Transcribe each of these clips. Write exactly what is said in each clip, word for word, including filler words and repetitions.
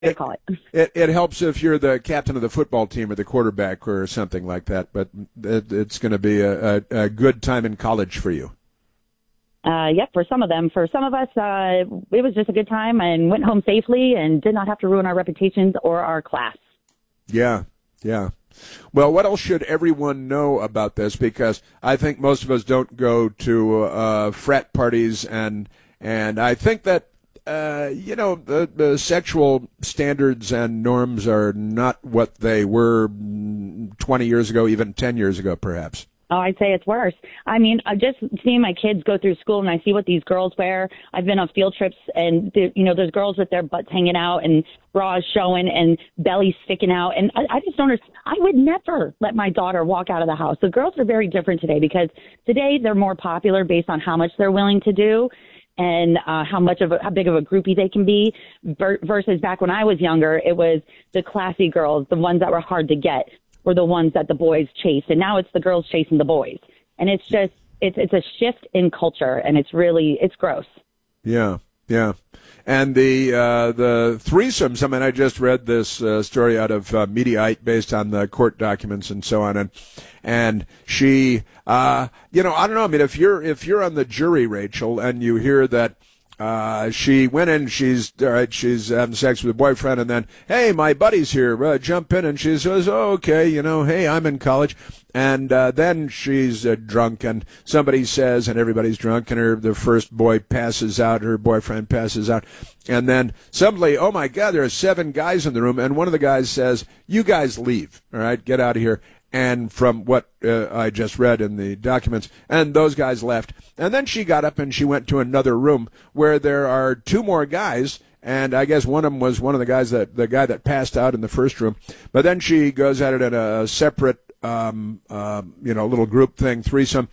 to call it. It it helps if you're the captain of the football team or the quarterback or something like that, but it, it's going to be a, a, a good time in college for you. Uh, yep, for some of them. For some of us, uh, it was just a good time and went home safely and did not have to ruin our reputations or our class. Yeah, yeah. Well, what else should everyone know about this? Because I think most of us don't go to uh, frat parties, and and I think that, uh, you know, the, the sexual standards and norms are not what they were twenty years ago, even ten years ago, perhaps. Oh, I'd say it's worse. I mean, I just seeing my kids go through school and I see what these girls wear. I've been on field trips and, you know, there's girls with their butts hanging out and bras showing and bellies sticking out. And I, I just don't understand. I would never let my daughter walk out of the house. The girls are very different today because today they're more popular based on how much they're willing to do and uh, how much of a, how big of a groupie they can be ver- versus back when I was younger, it was the classy girls, the ones that were hard to get, were the ones that the boys chased, and now it's the girls chasing the boys, and it's just it's it's a shift in culture, and it's really it's gross. Yeah, yeah, and the uh, the threesomes. I mean, I just read this uh, story out of uh, Mediaite based on the court documents and so on, and and she, uh, you know, I don't know. I mean, if you're if you're on the jury, Rachel, and you hear that. Uh, she went in, she's, all right, she's having sex with a boyfriend, and then, hey, my buddy's here, uh, jump in, and she says, oh, okay, you know, hey, I'm in college. And uh, then she's uh, drunk, and somebody says, and everybody's drunk, and her the first boy passes out, her boyfriend passes out. And then suddenly, oh, my God, there are seven guys in the room, and one of the guys says, you guys leave, all right, get out of here. And from what uh, I just read in the documents, and those guys left. And then she got up and she went to another room where there are two more guys, and I guess one of them was one of the guys that the guy that passed out in the first room. But then she goes at it in a separate, um, uh, you know, little group thing, threesome.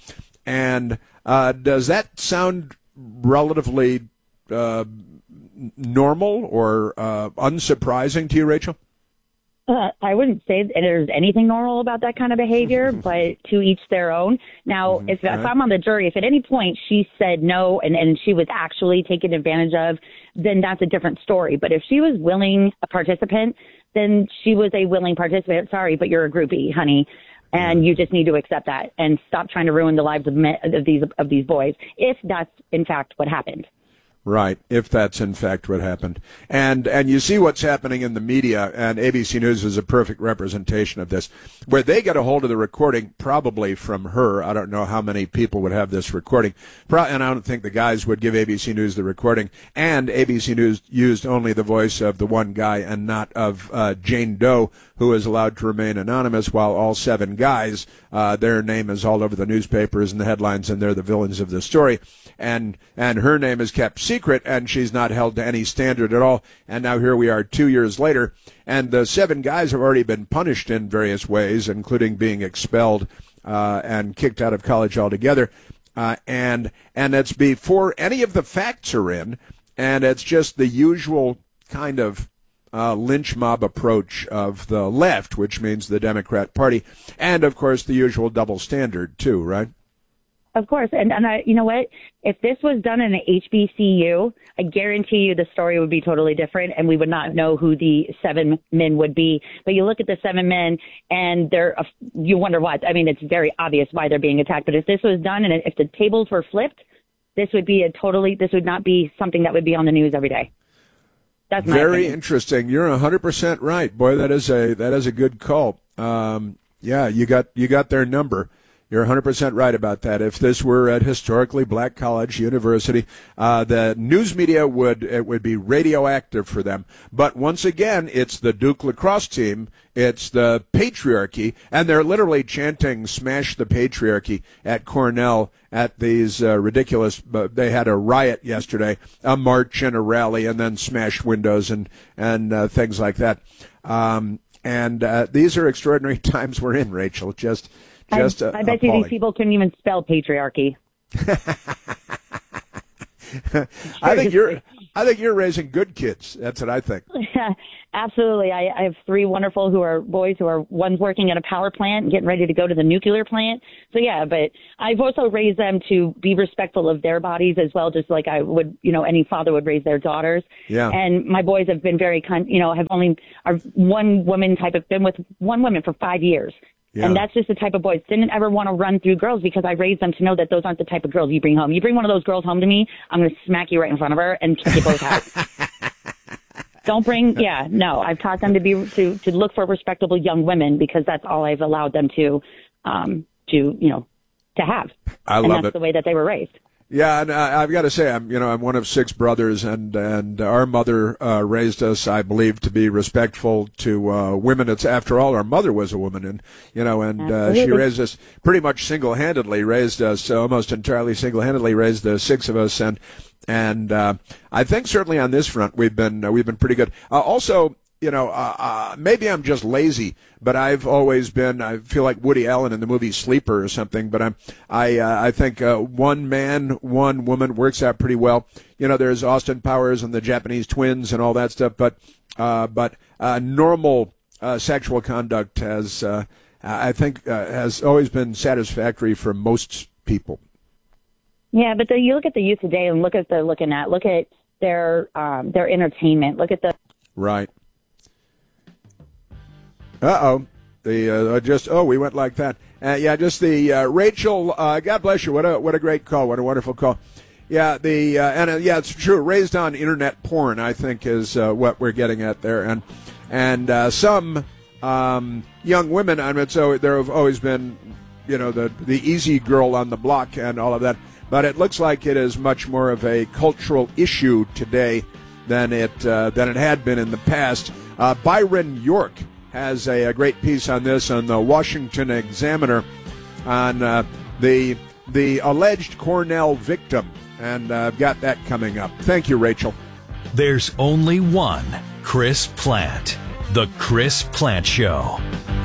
And uh, does that sound relatively uh, normal or uh, unsurprising to you, Rachel? Uh, I wouldn't say that there's anything normal about that kind of behavior, but to each their own. Now, mm-hmm. if, if I'm on the jury, if at any point she said no and, and she was actually taken advantage of, then that's a different story. But if she was willing a participant, then she was a willing participant. Sorry, but you're a groupie, honey. And you just need to accept that and stop trying to ruin the lives of, men, of these of these boys, if that's, in fact, what happened. Right, if that's in fact what happened. And and you see what's happening in the media, and A B C News is a perfect representation of this, where they get a hold of the recording, probably from her. I don't know how many people would have this recording, and I don't think the guys would give A B C News the recording, and A B C News used only the voice of the one guy and not of uh, Jane Doe, who is allowed to remain anonymous, while all seven guys, uh, their name is all over the newspapers and the headlines, and they're the villains of the story. And and her name is kept secret, and she's not held to any standard at all. And now here we are two years later, and the seven guys have already been punished in various ways, including being expelled uh, and kicked out of college altogether. Uh, and and it's before any of the facts are in, and it's just the usual kind of uh, lynch mob approach of the left, which means the Democrat Party, and, of course, the usual double standard, too, right? Of course. And, and I, you know what? If this was done in an H B C U, I guarantee you the story would be totally different, and we would not know who the seven men would be. But you look at the seven men, and they're, you wonder what. I mean, it's very obvious why they're being attacked. But if this was done, and if the tables were flipped, this would be a totally, this would not be something that would be on the news every day. That's my Very opinion. Interesting. You're one hundred percent right. Boy, that is a that is a good call. Um, yeah, you got you got their number. You're one hundred percent right about that. If this were at historically black college, university, uh, the news media would it would be radioactive for them. But once again, it's the Duke lacrosse team. It's the patriarchy, and they're literally chanting "Smash the patriarchy" at Cornell at these uh, ridiculous. Uh, they had a riot yesterday, a march and a rally, and then smashed windows and and uh, things like that. Um, and uh, these are extraordinary times we're in, Rachel. Just. Just I, I bet you these people couldn't even spell patriarchy. I think you're. I think you're raising good kids. That's what I think. Absolutely. I, I have three wonderful who are boys who are one's working at a power plant and getting ready to go to the nuclear plant. So yeah, but I've also raised them to be respectful of their bodies as well, just like I would, you know, any father would raise their daughters. Yeah. And my boys have been very kind, you know, have only are one woman type of been with one woman for five years. Yeah. And that's just the type of boys. Didn't ever want to run through girls because I raised them to know that those aren't the type of girls you bring home. You bring one of those girls home to me, I'm going to smack you right in front of her and kick you both out. Don't bring, yeah, no. I've taught them to be to to look for respectable young women because that's all I've allowed them to, um, to you know, to have. I and love that's it. the way that they were raised. Yeah, and I, I've got to say, I'm you know I'm one of six brothers, and and our mother uh, raised us, I believe, to be respectful to uh, women. It's after all, our mother was a woman, and you know, and uh, she raised us pretty much single-handedly, raised us almost entirely single-handedly, raised the six of us, and and uh, I think certainly on this front we've been uh, we've been pretty good. Uh, also. You know, uh, uh, maybe I'm just lazy, but I've always been. I feel like Woody Allen in the movie Sleeper or something. But I'm. I. Uh, I think uh, one man, one woman works out pretty well. You know, there's Austin Powers and the Japanese twins and all that stuff. But, uh, but uh, normal uh, sexual conduct has, uh, I think, uh, has always been satisfactory for most people. Yeah, but the, you look at the youth today and look at they're looking at. Look at their um, their entertainment. Look at the right. Uh-oh. The uh, just oh we went like that. Uh, yeah, just the uh, Rachel. Uh, God bless you. What a what a great call. What a wonderful call. Yeah, the uh, and uh, yeah, it's true. Raised on internet porn, I think, is uh, what we're getting at there. And and uh, some um, young women. I mean, so there have always been, you know, the the easy girl on the block and all of that. But it looks like it is much more of a cultural issue today than it uh, than it had been in the past. Uh, Byron York has a, a great piece on this on the Washington Examiner on uh, the the alleged Cornell victim, and uh, I've got that coming up. Thank you, Rachel. There's only one Chris Plante, The Chris Plante Show.